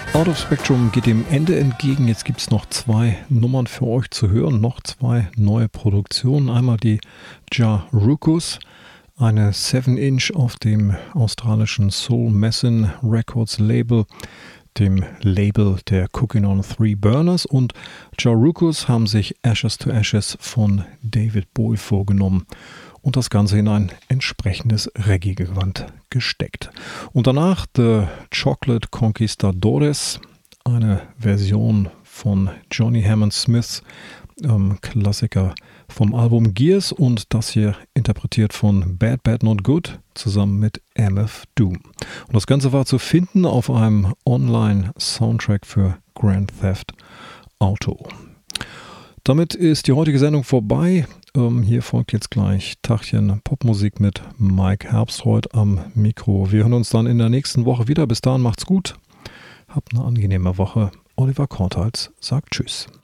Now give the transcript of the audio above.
Out of Spectrum geht dem Ende entgegen. Jetzt gibt es noch 2 Nummern für euch zu hören, noch 2 neue Produktionen. Einmal die Ja Rukus, eine 7-Inch auf dem australischen Soul Messin Records Label, dem Label der Cooking on 3 Burners. Und Ja Rukus haben sich Ashes to Ashes von David Bowie vorgenommen und das Ganze in ein entsprechendes Reggae-Gewand gesteckt. Und danach The Chocolate Conquistadores, eine Version von Johnny Hammond Smiths Klassiker vom Album Gears, und das hier interpretiert von Bad Bad Not Good zusammen mit MF Doom. Und das Ganze war zu finden auf einem Online-Soundtrack für Grand Theft Auto. Damit ist die heutige Sendung vorbei. Hier folgt jetzt gleich Tachchen Popmusik mit Mike Herbstreuth am Mikro. Wir hören uns dann in der nächsten Woche wieder. Bis dahin macht's gut. Habt eine angenehme Woche. Oliver Kortals sagt Tschüss.